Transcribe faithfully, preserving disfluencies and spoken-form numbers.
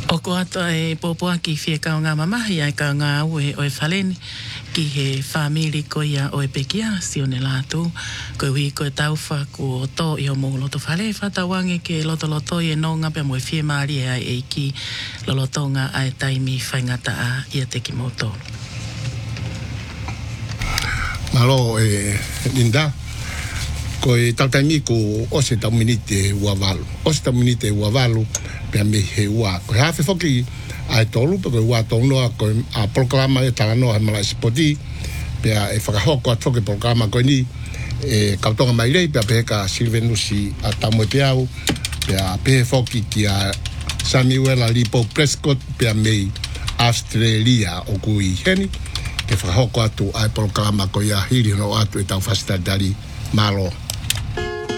O ko ata e popoa ki fie kao ngā mamahi ai ka ngā ue o e whaleni ki he whamiri ko ia o e pekia si o ne lātou. Ko hui ko e tauwha ko tō i o mō loto whale whata wange ke loto loto i e nonga pia mo e fie maari e ai e ki lolotonga ai taimi whaingata a ia te ki moto. Malo e Linda, ko e tautaimi ko o se tauminite ua walu. O se tauminite ua walu pia me he ua. Ko he hawhi whoki ai tolu, pe ko ua tōnoa ko a proklama e talanoa he mala spoti, pia e whakahoko a toke proklama ko ni e kautonga mai rei, pia peheka Silvenusi a tamu e peau, pia pehe whoki ki a Samuela Lipo Prescott, pia mei Australia o kui heni, ke whakahoko atu ai proklama ko ia hiri no atu e tau whasitadari malo.